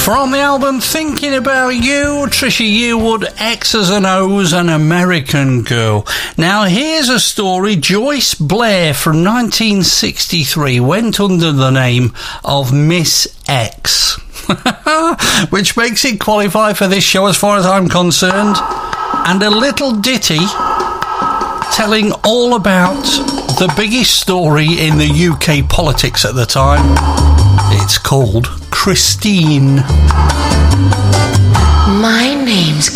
From the album Thinking About You, Trisha Yearwood, X's and O's, An American Girl. Now here's a story. Joyce Blair from 1963 went under the name of Miss X, which makes it qualify for this show as far as I'm concerned. And a little ditty telling all about the biggest story in the UK politics at the time. It's called Christine. My name's